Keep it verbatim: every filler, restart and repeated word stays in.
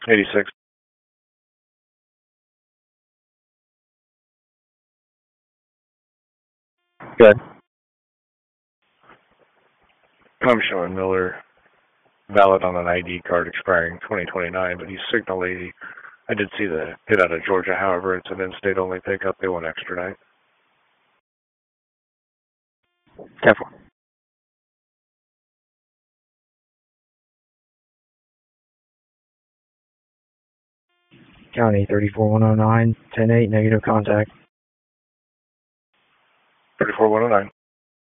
eighty-six. Good. I'm showing Miller valid on an I D card expiring twenty twenty-nine, but he's Signal eighty. I did see the hit out of Georgia, however, it's an in-state only pickup. They won't extradite. Careful. County thirty-four one oh nine, ten eight, negative contact. thirty-four one oh nine.